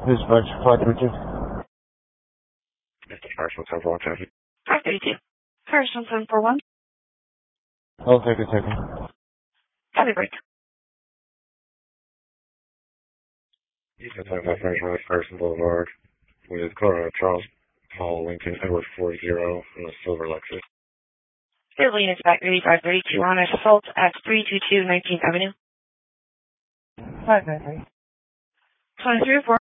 This is Bucks 532. Mr. First, what's up, 532. First 1741. I'll take a second. Copy break. You can have that First Boulevard with Colorado Charles Paul Lincoln Edward 40 in a silver Lexus. Clear lane is back 3532 on assault at 322 19th Avenue. 593. 2304.